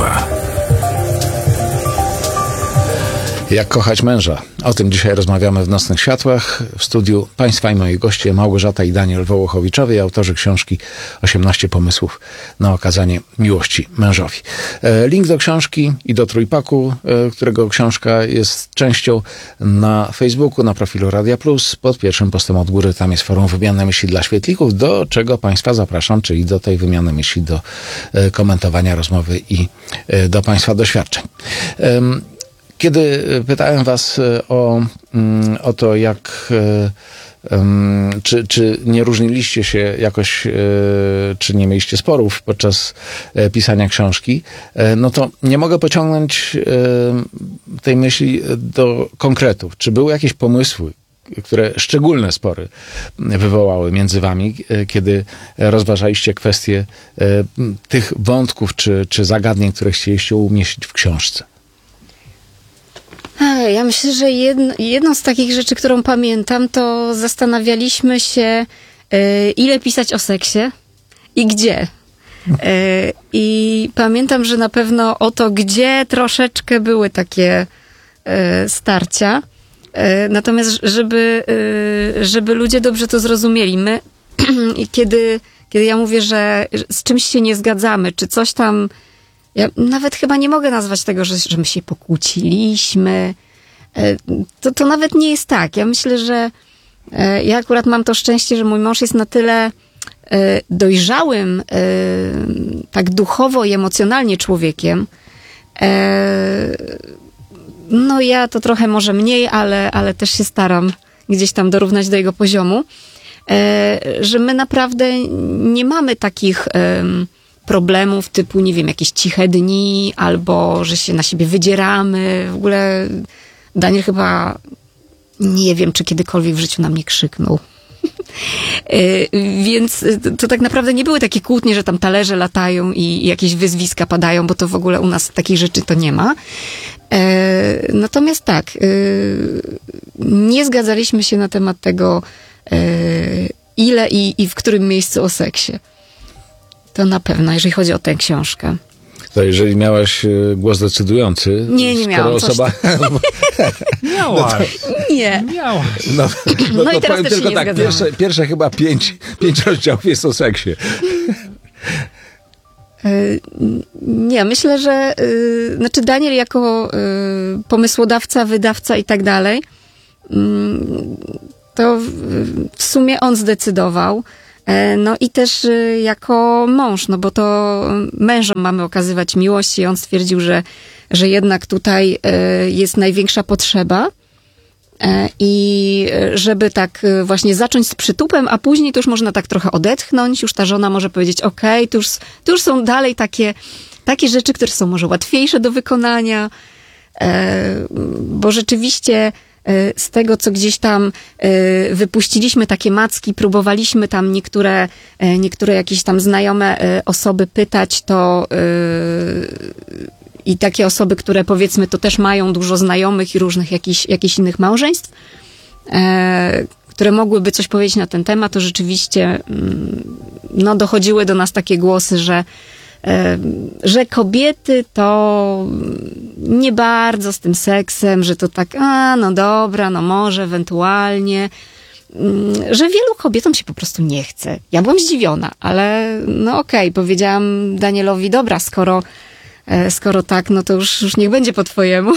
światła. Jak kochać męża? O tym dzisiaj rozmawiamy w Nocnych Światłach. W studiu Państwa i moi goście Małgorzata i Daniel Wołochowiczowie, autorzy książki 18 pomysłów na okazanie miłości mężowi. Link do książki i do trójpaku, którego książka jest częścią, na Facebooku, na profilu Radia Plus, pod pierwszym postem od góry. Tam jest forum wymiany myśli dla świetlików, do czego Państwa zapraszam, czyli do tej wymiany myśli, do komentowania rozmowy i do Państwa doświadczeń. Kiedy pytałem was o to, jak, czy nie różniliście się jakoś, czy nie mieliście sporów podczas pisania książki, no to nie mogę pociągnąć tej myśli do konkretów. Czy były jakieś pomysły, które szczególne spory wywołały między wami, kiedy rozważaliście kwestie tych wątków czy zagadnień, które chcieliście umieścić w książce? Ja myślę, że jedną z takich rzeczy, którą pamiętam, to zastanawialiśmy się, ile pisać o seksie i gdzie. I pamiętam, że na pewno o to, gdzie troszeczkę były takie starcia. Natomiast, żeby ludzie dobrze to zrozumieli, my, kiedy ja mówię, że z czymś się nie zgadzamy, czy coś tam, ja nawet chyba nie mogę nazwać tego, że my się pokłóciliśmy. To nawet nie jest tak. Ja myślę, że ja akurat mam to szczęście, że mój mąż jest na tyle dojrzałym, tak duchowo i emocjonalnie człowiekiem. No ja to trochę może mniej, ale też się staram gdzieś tam dorównać do jego poziomu. Że my naprawdę nie mamy takich problemów typu, nie wiem, jakieś ciche dni, albo że się na siebie wydzieramy. W ogóle Daniel chyba, nie wiem, czy kiedykolwiek w życiu na mnie krzyknął. Więc to tak naprawdę nie były takie kłótnie, że tam talerze latają i jakieś wyzwiska padają, bo to w ogóle u nas takich rzeczy to nie ma. Natomiast tak, nie zgadzaliśmy się na temat tego, ile i w którym miejscu o seksie. To na pewno, jeżeli chodzi o tę książkę. To jeżeli miałaś głos decydujący... Nie miałam. Osoba... Miałaś. Nie. Miałaś. No i to teraz powiem też tylko się tak, nie pierwsze chyba pięć rozdziałów jest o seksie. Nie, myślę, że znaczy Daniel jako pomysłodawca, wydawca i tak dalej, to w sumie on zdecydował. No i też jako mąż, no bo to mężom mamy okazywać miłość i on stwierdził, że jednak tutaj jest największa potrzeba i żeby tak właśnie zacząć z przytupem, a później to już można tak trochę odetchnąć, już ta żona może powiedzieć okej, to już są dalej takie rzeczy, które są może łatwiejsze do wykonania, bo rzeczywiście z tego, co gdzieś tam wypuściliśmy takie macki, próbowaliśmy tam niektóre jakieś tam znajome osoby pytać, to i takie osoby, które powiedzmy to też mają dużo znajomych i różnych jakichś innych małżeństw, które mogłyby coś powiedzieć na ten temat, to rzeczywiście no, dochodziły do nas takie głosy, że kobiety to nie bardzo z tym seksem, że to tak, no dobra, no może ewentualnie, że wielu kobietom się po prostu nie chce. Ja byłam zdziwiona, ale no okej, powiedziałam Danielowi, dobra, skoro tak, no to już niech będzie po twojemu.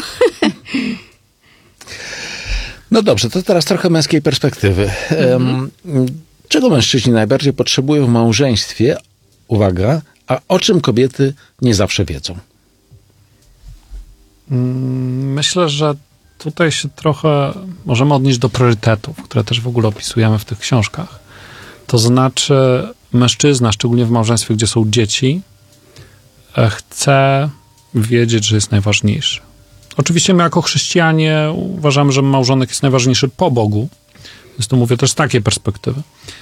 No dobrze, to teraz trochę męskiej perspektywy. Czego mężczyźni najbardziej potrzebują w małżeństwie? Uwaga, a o czym kobiety nie zawsze wiedzą? Myślę, że tutaj się trochę możemy odnieść do priorytetów, które też w ogóle opisujemy w tych książkach. To znaczy mężczyzna, szczególnie w małżeństwie, gdzie są dzieci, chce wiedzieć, że jest najważniejszy. Oczywiście my jako chrześcijanie uważamy, że małżonek jest najważniejszy po Bogu. Więc to mówię też z takiej perspektywy.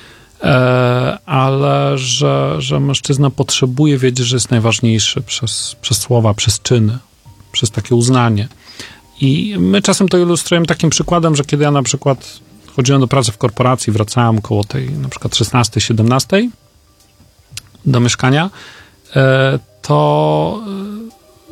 Ale że mężczyzna potrzebuje wiedzieć, że jest najważniejszy przez słowa, przez czyny, przez takie uznanie. I my czasem to ilustrujemy takim przykładem, że kiedy ja na przykład chodziłem do pracy w korporacji, wracałem koło tej na przykład 16-17 do mieszkania, to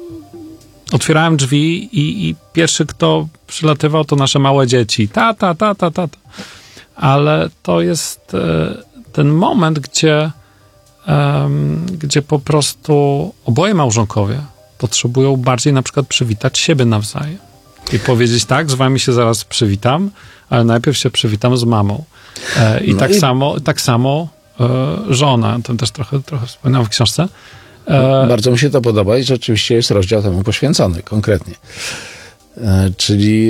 otwierałem drzwi i pierwszy, kto przylatywał, to nasze małe dzieci. Tata. Ale to jest ten moment, gdzie po prostu oboje małżonkowie potrzebują bardziej na przykład przywitać siebie nawzajem. I powiedzieć tak, z wami się zaraz przywitam, ale najpierw się przywitam z mamą. I tak samo żona, to też trochę wspominałem w książce. Bardzo mi się to podoba i rzeczywiście jest rozdział temu poświęcony konkretnie. Czyli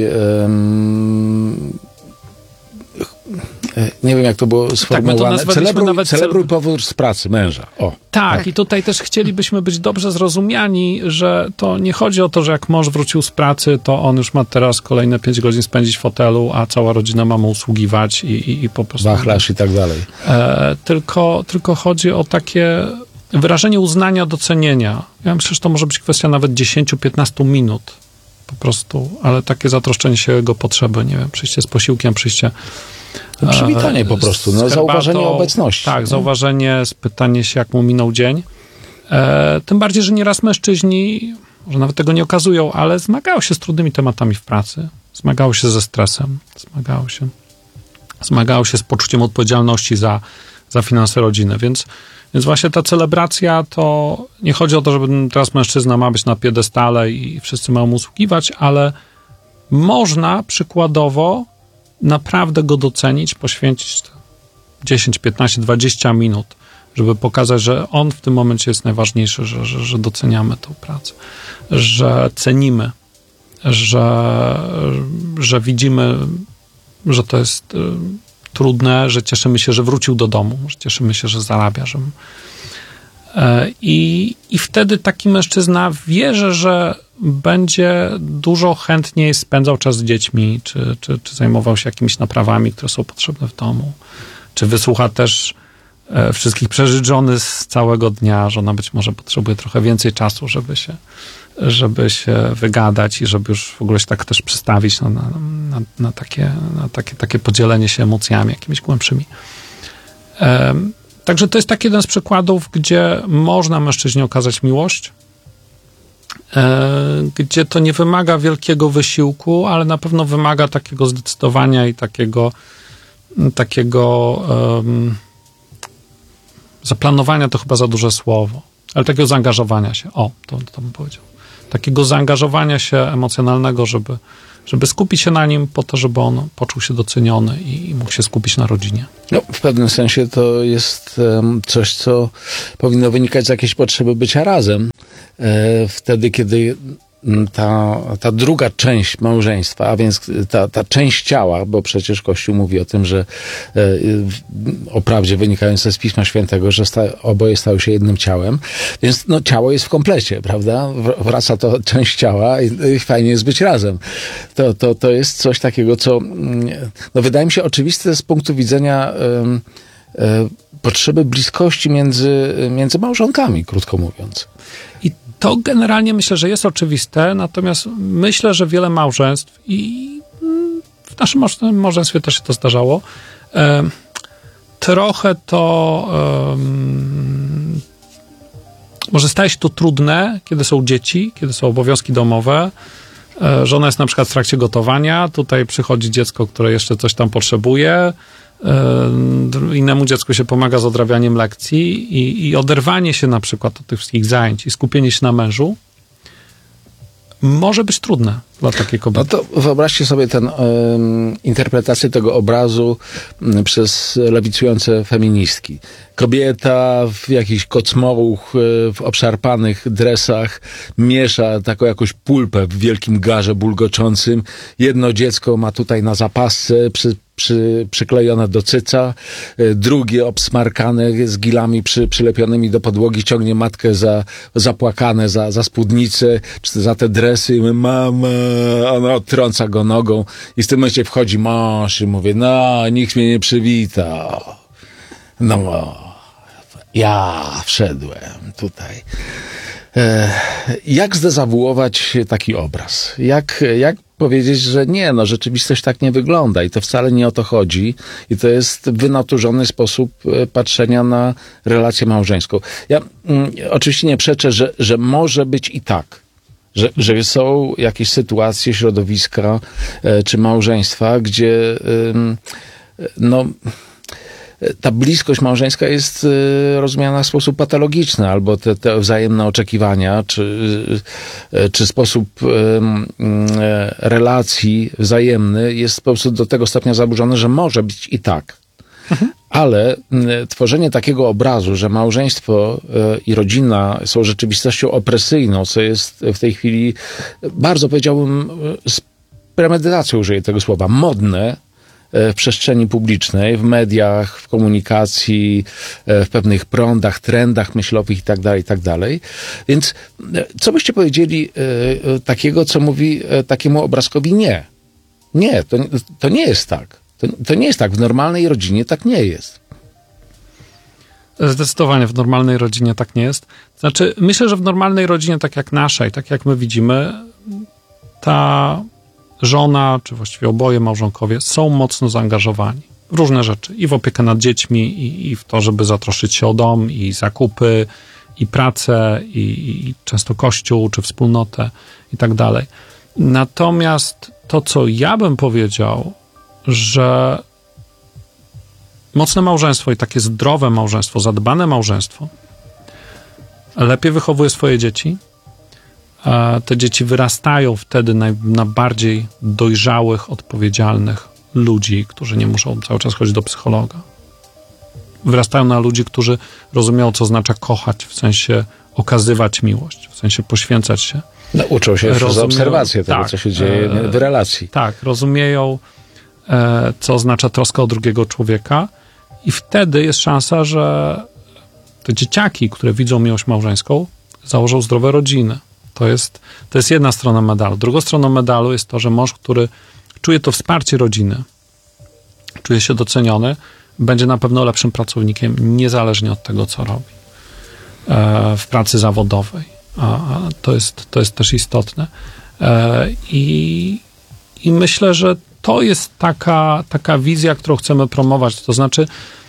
nie wiem, jak to było sformułowane. Celebruj powrót z pracy męża. Tak, i tutaj też chcielibyśmy być dobrze zrozumiani, że to nie chodzi o to, że jak mąż wrócił z pracy, to on już ma teraz kolejne 5 godzin spędzić w fotelu, a cała rodzina ma mu usługiwać i po prostu... Wachlarz i tak dalej. Tylko chodzi o takie wyrażenie uznania, docenienia. Ja myślę, że to może być kwestia nawet 10-15 minut po prostu, ale takie zatroszczenie się o jego potrzeby, nie wiem, przyjście z posiłkiem, przyjście... Przywitanie po prostu, zauważenie obecności. Tak, zauważenie, spytanie się, jak mu minął dzień. Tym bardziej, że nieraz mężczyźni, może nawet tego nie okazują, ale zmagają się z trudnymi tematami w pracy, zmagają się ze stresem, zmagają się z poczuciem odpowiedzialności za finanse rodziny, więc właśnie ta celebracja to nie chodzi o to, żeby teraz mężczyzna ma być na piedestale i wszyscy mają mu usługiwać, ale można przykładowo naprawdę go docenić, poświęcić 10, 15, 20 minut, żeby pokazać, że on w tym momencie jest najważniejszy, że doceniamy tę pracę, że cenimy, że widzimy, że to jest trudne, że cieszymy się, że wrócił do domu, że cieszymy się, że zarabia. I wtedy taki mężczyzna wierzy, że będzie dużo chętniej spędzał czas z dziećmi, czy zajmował się jakimiś naprawami, które są potrzebne w domu, czy wysłucha też wszystkich przeżyć żony z całego dnia. Żona być może potrzebuje trochę więcej czasu, żeby się wygadać i żeby już w ogóle się tak też przystawić na takie podzielenie się emocjami jakimiś głębszymi. Także to jest taki jeden z przykładów, gdzie można mężczyźnie okazać miłość, gdzie to nie wymaga wielkiego wysiłku, ale na pewno wymaga takiego zdecydowania i takiego zaplanowania, to chyba za duże słowo, ale takiego zaangażowania się. To bym powiedział. Takiego zaangażowania się emocjonalnego, żeby skupić się na nim po to, żeby on poczuł się doceniony i mógł się skupić na rodzinie. No, w pewnym sensie to jest coś, co powinno wynikać z jakiejś potrzeby bycia razem. Wtedy, kiedy ta druga część małżeństwa, a więc ta część ciała, bo przecież Kościół mówi o tym, że o prawdzie wynikające z Pisma Świętego, że oboje stały się jednym ciałem, więc ciało jest w komplecie, prawda? Wraca to część ciała i fajnie jest być razem. To jest coś takiego, co wydaje mi się oczywiste z punktu widzenia potrzeby bliskości między małżonkami, krótko mówiąc. I to generalnie myślę, że jest oczywiste, natomiast myślę, że wiele małżeństw i w naszym małżeństwie też się to zdarzało, trochę to może staje się to trudne, kiedy są dzieci, kiedy są obowiązki domowe. Żona jest na przykład w trakcie gotowania, tutaj przychodzi dziecko, które jeszcze coś tam potrzebuje, innemu dziecku się pomaga z odrabianiem lekcji i oderwanie się na przykład od tych wszystkich zajęć i skupienie się na mężu może być trudne dla takiej kobiety. No to wyobraźcie sobie interpretację tego obrazu przez lewicujące feministki. Kobieta w jakichś kocmołach, w obszarpanych dresach miesza taką jakąś pulpę w wielkim garze bulgoczącym. Jedno dziecko ma tutaj na zapasce przyklejone do cyca, drugie obsmarkane z gilami przylepionymi do podłogi, ciągnie matkę zapłakane za spódnicę, czy za te dresy. Mama, ona odtrąca go nogą i w tym momencie wchodzi mąż i mówi, nikt mnie nie przywitał. Ja wszedłem tutaj. Jak zdezawuować taki obraz? Jak powiedzieć, że nie, rzeczywistość tak nie wygląda i to wcale nie o to chodzi i to jest wynaturzony sposób patrzenia na relację małżeńską. Ja oczywiście nie przeczę, że może być i tak, Że są jakieś sytuacje, środowiska czy małżeństwa, gdzie no, ta bliskość małżeńska jest rozumiana w sposób patologiczny, albo te wzajemne oczekiwania, czy sposób relacji wzajemny jest po prostu do tego stopnia zaburzony, że może być i tak. Ale tworzenie takiego obrazu, że małżeństwo i rodzina są rzeczywistością opresyjną, co jest w tej chwili bardzo, powiedziałbym, z premedytacją użyję tego słowa, modne w przestrzeni publicznej, w mediach, w komunikacji, w pewnych prądach, trendach myślowych i tak dalej. Więc co byście powiedzieli takiego, co mówi takiemu obrazkowi nie? Nie, to nie jest tak. To nie jest tak. W normalnej rodzinie tak nie jest. Zdecydowanie w normalnej rodzinie tak nie jest. Znaczy, myślę, że w normalnej rodzinie, tak jak naszej, tak jak my widzimy, ta żona, czy właściwie oboje małżonkowie są mocno zaangażowani w różne rzeczy. I w opiekę nad dziećmi, i w to, żeby zatroszczyć się o dom, i zakupy, i pracę, i często kościół, czy wspólnotę, i tak dalej. Natomiast to, co ja bym powiedział, że mocne małżeństwo i takie zdrowe małżeństwo, zadbane małżeństwo lepiej wychowuje swoje dzieci. Te dzieci wyrastają wtedy na bardziej dojrzałych, odpowiedzialnych ludzi, którzy nie muszą cały czas chodzić do psychologa. Wyrastają na ludzi, którzy rozumieją, co oznacza kochać, w sensie okazywać miłość, w sensie poświęcać się. No, uczą się przez obserwację tego, co się dzieje w relacji. Tak, rozumieją, co oznacza troska o drugiego człowieka i wtedy jest szansa, że te dzieciaki, które widzą miłość małżeńską, założą zdrowe rodziny. To jest jedna strona medalu. Drugą stroną medalu jest to, że mąż, który czuje to wsparcie rodziny, czuje się doceniony, będzie na pewno lepszym pracownikiem, niezależnie od tego, co robi w pracy zawodowej. A to jest też istotne. I myślę, że to jest taka wizja, którą chcemy promować. To znaczy,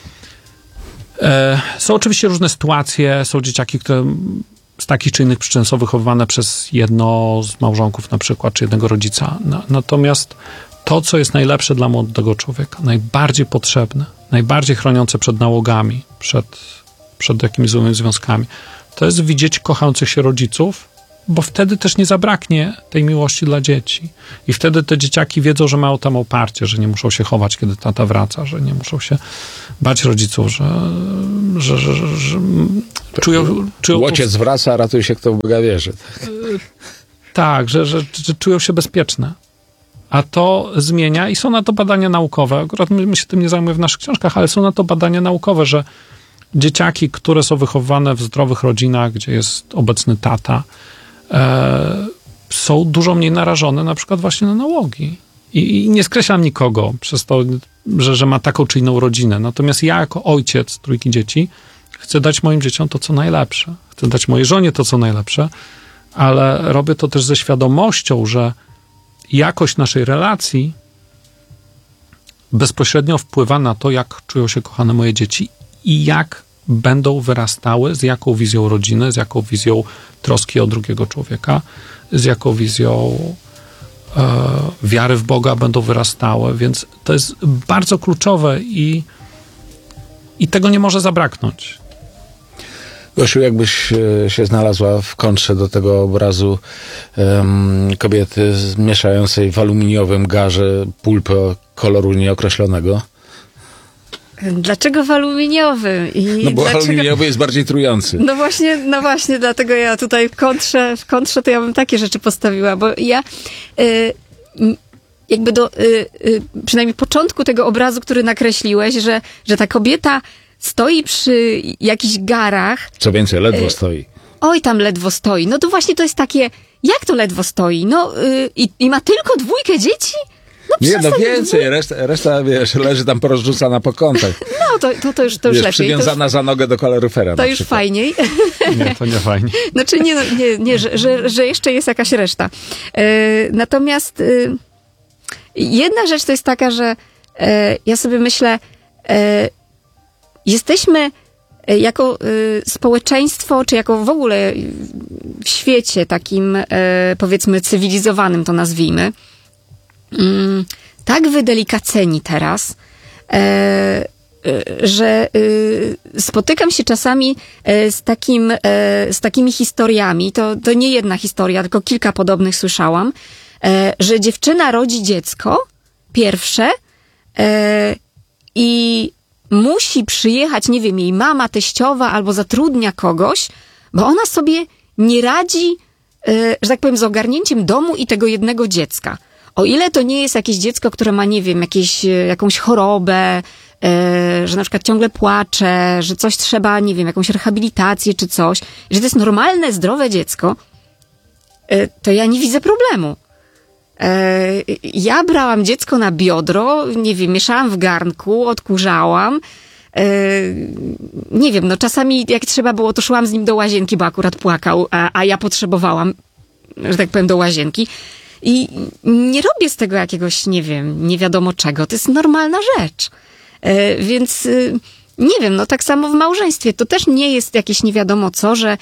są oczywiście różne sytuacje, są dzieciaki, które z takich czy innych przyczyn są wychowywane przez jedno z małżonków na przykład, czy jednego rodzica. Natomiast to, co jest najlepsze dla młodego człowieka, najbardziej potrzebne, najbardziej chroniące przed nałogami, przed jakimiś złymi związkami, to jest widzieć kochających się rodziców, bo wtedy też nie zabraknie tej miłości dla dzieci. I wtedy te dzieciaki wiedzą, że mają tam oparcie, że nie muszą się chować, kiedy tata wraca, że nie muszą się bać rodziców, że czują Ojciec wraca, ratuje się, kto w Boga wierzy. Tak, że czują się bezpieczne. A to zmienia i są na to badania naukowe. Akurat my się tym nie zajmujemy w naszych książkach, ale są na to badania naukowe, że dzieciaki, które są wychowywane w zdrowych rodzinach, gdzie jest obecny tata, są dużo mniej narażone na przykład właśnie na nałogi. I nie skreślam nikogo przez to, że ma taką czy inną rodzinę. Natomiast ja jako ojciec trójki dzieci chcę dać moim dzieciom to, co najlepsze. Chcę dać mojej żonie to, co najlepsze, ale robię to też ze świadomością, że jakość naszej relacji bezpośrednio wpływa na to, jak czują się kochane moje dzieci i jak będą wyrastały, z jaką wizją rodziny, z jaką wizją troski o drugiego człowieka, z jaką wizją wiary w Boga będą wyrastały, więc to jest bardzo kluczowe i tego nie może zabraknąć. Gosiu, jakbyś się znalazła w kontrze do tego obrazu kobiety mieszającej w aluminiowym garze pulpę koloru nieokreślonego? Dlaczego w aluminiowym? No bo aluminiowy jest bardziej trujący. No właśnie, dlatego ja tutaj w kontrze to ja bym takie rzeczy postawiła, bo ja jakby do przynajmniej początku tego obrazu, który nakreśliłeś, że ta kobieta stoi przy jakichś garach. Co więcej, ledwo stoi. Oj, tam ledwo stoi. No to właśnie to jest takie, jak to ledwo stoi? No i ma tylko 2 dzieci? Nie, no więcej, reszta, wiesz, leży tam porozrzucana po kątach. No, to już wiesz, lepiej. Przywiązana za nogę do kaloryfera. To już fajniej. Nie, to nie fajnie. Znaczy nie, że jeszcze jest jakaś reszta. Natomiast jedna rzecz to jest taka, że ja sobie myślę, jesteśmy jako społeczeństwo, czy jako w ogóle w świecie takim, powiedzmy, cywilizowanym, to nazwijmy, tak wydelikaceni teraz, że spotykam się czasami z takimi historiami, to nie jedna historia, tylko kilka podobnych słyszałam, że dziewczyna rodzi dziecko, pierwsze, i musi przyjechać, nie wiem, jej mama, teściowa albo zatrudnia kogoś, bo ona sobie nie radzi, że tak powiem, z ogarnięciem domu i tego jednego dziecka. O ile to nie jest jakieś dziecko, które ma, nie wiem, jakąś chorobę, że na przykład ciągle płacze, że coś trzeba, nie wiem, jakąś rehabilitację czy coś, że to jest normalne, zdrowe dziecko, to ja nie widzę problemu. Ja brałam dziecko na biodro, nie wiem, mieszałam w garnku, odkurzałam, nie wiem, no czasami jak trzeba było, to szłam z nim do łazienki, bo akurat płakał, a ja potrzebowałam, że tak powiem, do łazienki. I nie robię z tego jakiegoś, nie wiem, nie wiadomo czego. To jest normalna rzecz. Więc nie wiem, no tak samo w małżeństwie. To też nie jest jakieś nie wiadomo co, że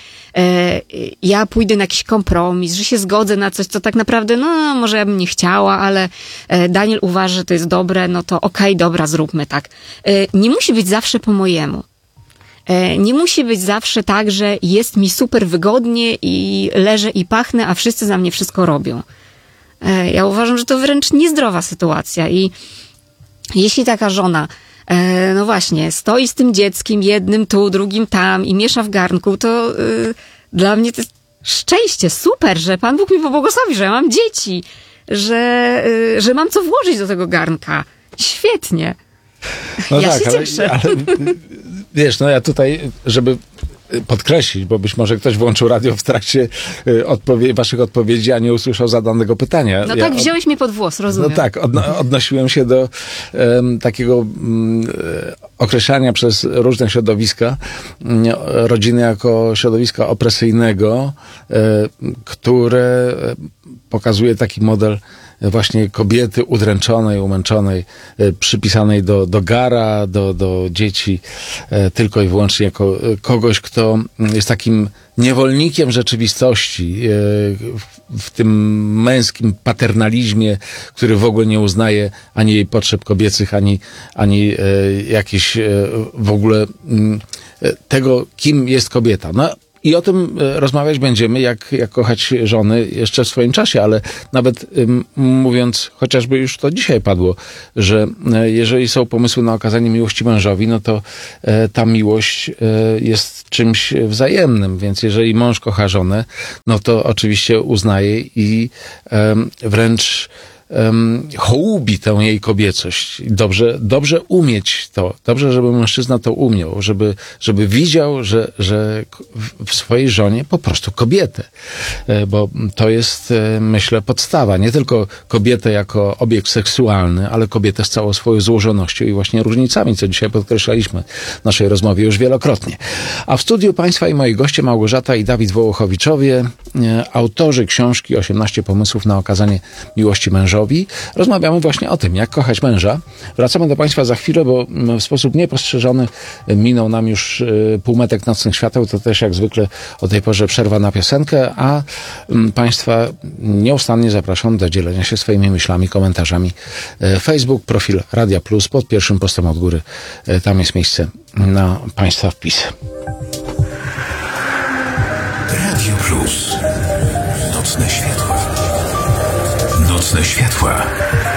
ja pójdę na jakiś kompromis, że się zgodzę na coś, co tak naprawdę, no może ja bym nie chciała, ale Daniel uważa, że to jest dobre, no to okej, dobra, zróbmy tak. Nie musi być zawsze po mojemu. Nie musi być zawsze tak, że jest mi super wygodnie i leżę i pachnę, a wszyscy za mnie wszystko robią. Ja uważam, że to wręcz niezdrowa sytuacja i jeśli taka żona, no właśnie, stoi z tym dzieckiem, jednym tu, drugim tam i miesza w garnku, to dla mnie to jest szczęście, super, że Pan Bóg mi pobłogosławi, że ja mam dzieci, że mam co włożyć do tego garnka. Świetnie. No ja tak, się cieszę. ale wiesz, no ja tutaj, żeby podkreślić, bo być może ktoś włączył radio w trakcie waszych odpowiedzi, a nie usłyszał zadanego pytania. No tak, wziąłeś mnie pod włos, rozumiem. No tak, odnosiłem się do takiego określania przez różne środowiska rodziny jako środowiska opresyjnego, które pokazuje taki model właśnie kobiety udręczonej, umęczonej, przypisanej do gara, do dzieci, tylko i wyłącznie jako kogoś, kto jest takim niewolnikiem rzeczywistości, w tym męskim paternalizmie, który w ogóle nie uznaje ani jej potrzeb kobiecych, ani jakiejś w ogóle tego, kim jest kobieta. No, i o tym rozmawiać będziemy, jak kochać żony jeszcze w swoim czasie, ale nawet mówiąc, chociażby już to dzisiaj padło, że jeżeli są pomysły na okazanie miłości mężowi, no to ta miłość jest czymś wzajemnym, więc jeżeli mąż kocha żonę, no to oczywiście uznaje i wręcz hołubi tę jej kobiecość. Dobrze umieć to. Dobrze, żeby mężczyzna to umiał, żeby widział, że w swojej żonie po prostu kobietę. Bo to jest, myślę, podstawa. Nie tylko kobietę jako obiekt seksualny, ale kobietę z całą swoją złożonością i właśnie różnicami, co dzisiaj podkreślaliśmy w naszej rozmowie już wielokrotnie. A w studiu Państwa i moi goście Małgorzata i Dawid Wołochowiczowie, autorzy książki 18 pomysłów na okazanie miłości mężowi. Rozmawiamy właśnie o tym, jak kochać męża. Wracamy do Państwa za chwilę, bo w sposób niepostrzeżony minął nam już półmetek nocnych świateł. To też jak zwykle o tej porze przerwa na piosenkę, a Państwa nieustannie zapraszam do dzielenia się swoimi myślami, komentarzami. Facebook, profil Radia Plus, pod pierwszym postem od góry. Tam jest miejsce na Państwa wpis. Radio Plus. Nocne światła. Nocne światła.